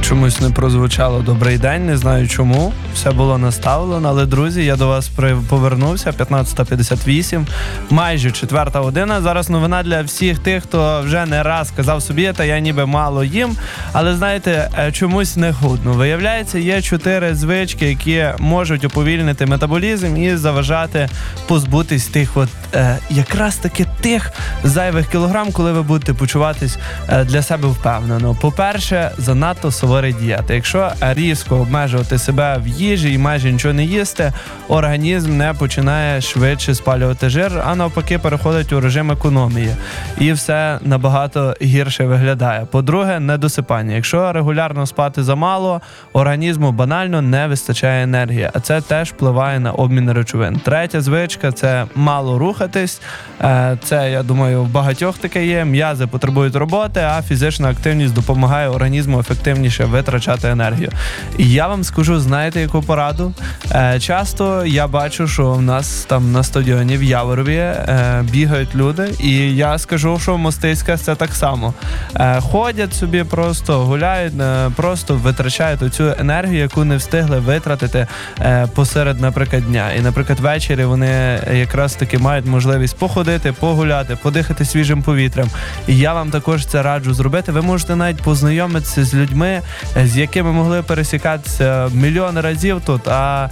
чомусь не прозвучало «Добрий день», не знаю чому. Все було наставлено, але, друзі, я до вас повернувся, 15:58, майже 4 година. Зараз новина для всіх тих, хто вже не раз казав собі, та я ніби мало їм, але, знаєте, чомусь не худну. Виявляється, є 4 звички, які можуть уповільнити метаболізм і заважати позбутись тих якраз таки тих зайвих кілограм, коли ви будете почуватись для себе впевнено. По-перше, занадто суворі дієти. Якщо різко обмежувати себе в їжі і майже нічого не їсти, організм не починає швидше спалювати жир, а навпаки переходить у режим економії. І все набагато гірше виглядає. По-друге, недосипання. Якщо регулярно спати замало, організму банально не вистачає енергії, а це теж впливає на обмін речовин. Третя звичка – це мало рухатись. Це, я думаю, в багатьох таке є. М'язи потребують роботи, а фізична активність допомагає організму ефективніше витрачати енергію. І я вам скажу, знаєте, яку пораду? Часто я бачу, що в нас там на стадіоні в Яворові бігають люди, і я скажу, що в Мостиськах це так само. Ходять собі, просто гуляють, просто витрачають оцю енергію, яку не встигли витратити посеред, наприклад, дня. І, наприклад, ввечері вони якраз таки мають можливість походити, погуляти, подихати свіжим повітрям. І я вам також це раджу зробити. Ви можете навіть познайомитися з людьми, з якими могли пересікатися мільйон разів тут, а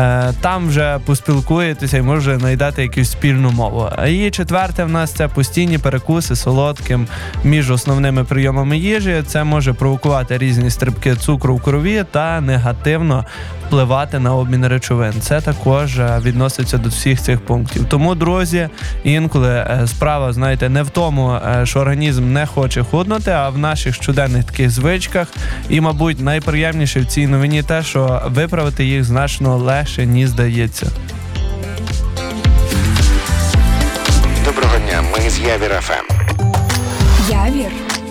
там вже поспілкуєтеся і може знайдете якусь спільну мову. І четверте в нас це постійні перекуси солодким між основними прийомами їжі. Це може провокувати різні стрибки цукру в крові та негативно впливати на обмін речовин. Це також відноситься до всіх цих пунктів. Тому, друзі, інколи справа, знаєте, не в тому, що організм не хоче худнути, а в наших щоденних таких звичках. І, мабуть, найприємніше в цій новині те, що виправити їх значно легше, ніж здається. Доброго дня, ми з Явір ФМ. Явір